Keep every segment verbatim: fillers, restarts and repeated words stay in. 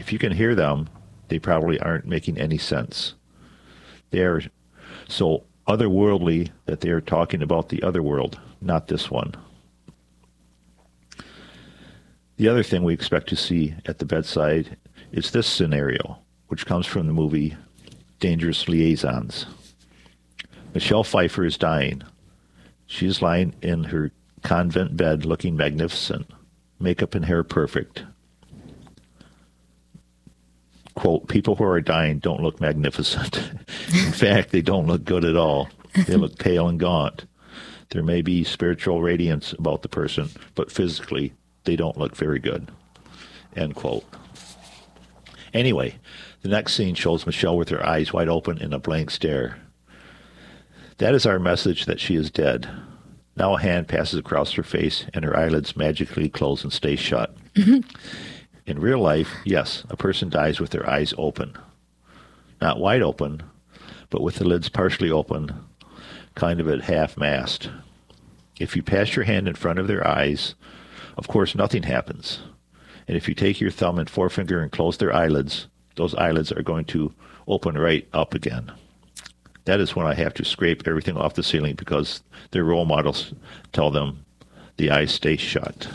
if you can hear them, they probably aren't making any sense. They are so otherworldly that they are talking about the other world, not this one. The other thing we expect to see at the bedside is this scenario, which comes from the movie Dangerous Liaisons. Michelle Pfeiffer is dying. She is lying in her convent bed looking magnificent, makeup and hair perfect. Quote, people who are dying don't look magnificent. In fact, they don't look good at all. They look pale and gaunt. There may be spiritual radiance about the person, but physically, they don't look very good. End quote. Anyway, the next scene shows Michelle with her eyes wide open in a blank stare. That is our message that she is dead. Now a hand passes across her face and her eyelids magically close and stay shut. Mm-hmm. In real life, yes, a person dies with their eyes open. Not wide open, but with the lids partially open, kind of at half-mast. If you pass your hand in front of their eyes, of course nothing happens. And if you take your thumb and forefinger and close their eyelids, those eyelids are going to open right up again. That is when I have to scrape everything off the ceiling because their role models tell them the eyes stay shut.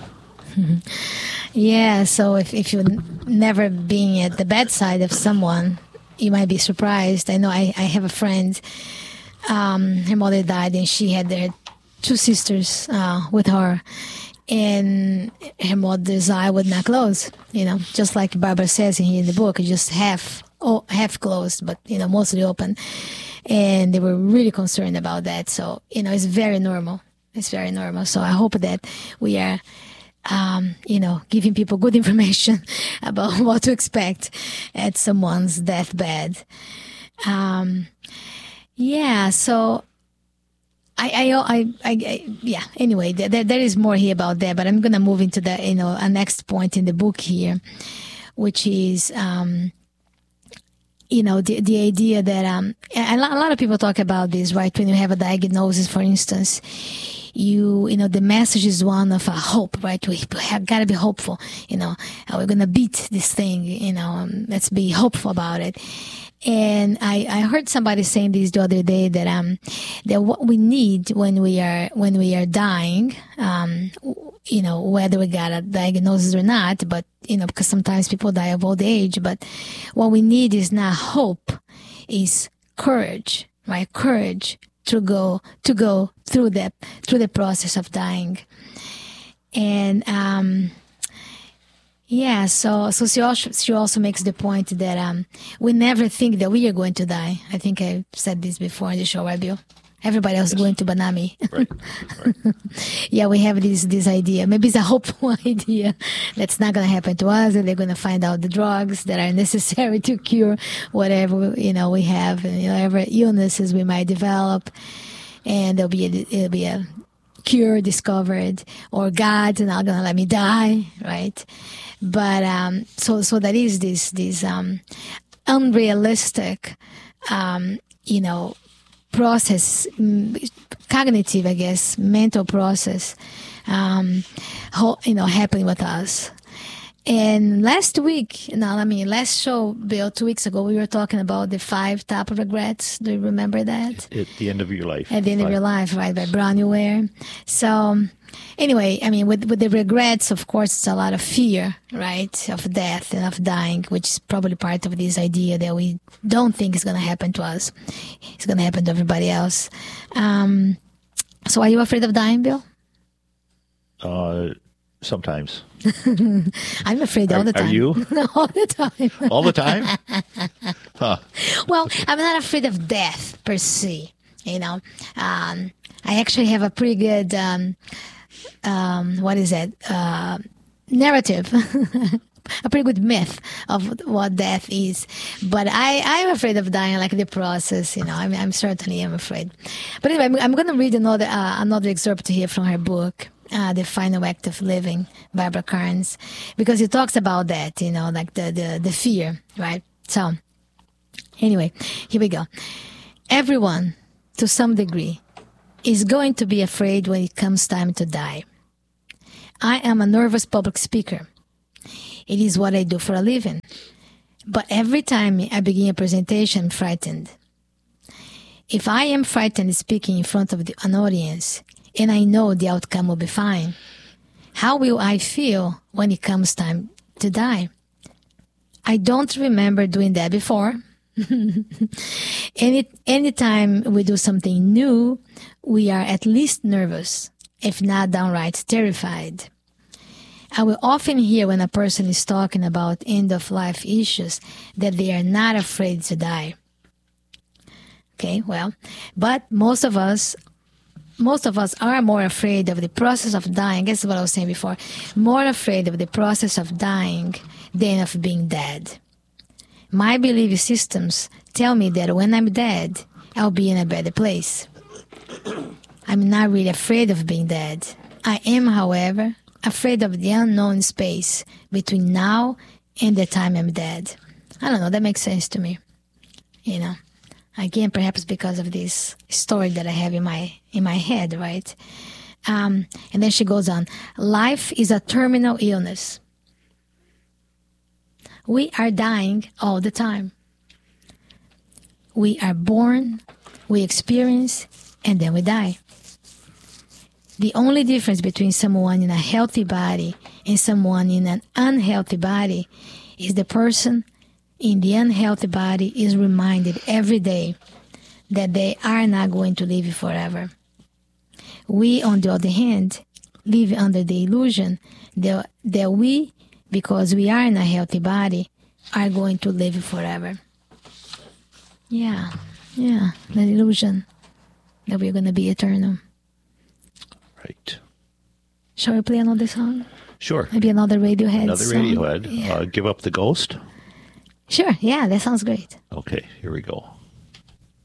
Yeah, so if, if you've never been at the bedside of someone, you might be surprised. I know I, I have a friend, um, her mother died and she had their two sisters uh, with her. And her mother's eye would not close, you know, just like Barbara says in, in the book, just half oh, half closed, but, you know, mostly open. And they were really concerned about that. So, you know, it's very normal. It's very normal. So I hope that we are, um, you know, giving people good information about what to expect at someone's deathbed. Um, yeah, so... I, I, I, I, yeah, anyway, there, there is more here about that, but I'm going to move into the, you know, a next point in the book here, which is, um, you know, the, the idea that, um, a lot, a lot of people talk about this, right? When you have a diagnosis, for instance, you, you know, the message is one of a hope, right? We have got to be hopeful, you know, we're going to beat this thing, you know, um, let's be hopeful about it. And I, I heard somebody saying this the other day that um that what we need when we are when we are dying, um you know, whether we got a diagnosis or not, but you know, because sometimes people die of old age, but what we need is not hope, is courage, right? Courage to go to go through that through the process of dying. And um Yeah, so so she also, she also makes the point that um, we never think that we are going to die. I think I said this before in the show, right, Bill? Everybody else yes. going to Banami. Right. right. Yeah, we have this this idea. Maybe it's a hopeful idea that's not going to happen to us, and they're going to find out the drugs that are necessary to cure whatever, you know, we have, and, you know, whatever illnesses we might develop, and there'll be a, it'll be a cure discovered, or God's not going to let me die, right? But um, so so that is this this um, unrealistic, um, you know, process, cognitive, I guess, mental process, um, ho- you know, happening with us. And last week, no, I mean, last show, Bill, two weeks ago, we were talking about the five top regrets. Do you remember that? At the end of your life. At the end five. of your life, right, by Bronnie Ware. So, anyway, I mean, with, with the regrets, of course, it's a lot of fear, right, of death and of dying, which is probably part of this idea that we don't think is going to happen to us. It's going to happen to everybody else. Um, so are you afraid of dying, Bill? Uh, sometimes. I'm afraid all are, the time. Are you? all the time. All the time? Huh. Well, I'm not afraid of death per se. You know, um, I actually have a pretty good, um, um, what is it, uh, narrative, a pretty good myth of what death is. But I, I'm afraid of dying, like the process, you know, I'm, I'm certainly am afraid. But anyway, I'm, I'm going to read another, uh, another excerpt here from her book. Uh, the Final Act of Living, Barbara Carnes, because he talks about that, you know, like the, the, the fear, right? So, anyway, here we go. Everyone, to some degree, is going to be afraid when it comes time to die. I am a nervous public speaker. It is what I do for a living. But every time I begin a presentation, I'm frightened. If I am frightened speaking in front of the, an audience, and I know the outcome will be fine, how will I feel when it comes time to die? I don't remember doing that before. Any anytime we do something new, we are at least nervous, if not downright terrified. I will often hear when a person is talking about end-of-life issues that they are not afraid to die. Okay, well, but most of us, most of us are more afraid of the process of dying. That's what I was saying before. More afraid of the process of dying than of being dead. My belief systems tell me that when I'm dead, I'll be in a better place. I'm not really afraid of being dead. I am, however, afraid of the unknown space between now and the time I'm dead. I don't know, that makes sense to me. You know, again, perhaps because of this story that I have in my in my head, right? Um, and then she goes on, life is a terminal illness. We are dying all the time. We are born, we experience, and then we die. The only difference between someone in a healthy body and someone in an unhealthy body is the person in the unhealthy body is reminded every day that they are not going to live forever. We, on the other hand, live under the illusion that, that we, because we are in a healthy body, are going to live forever. Yeah, yeah, the illusion that we're going to be eternal. Right. Shall we play another song? Sure. Maybe another Radiohead Another song? Radiohead. Yeah. Uh, Give Up the Ghost. Sure, yeah, that sounds great. Okay, here we go.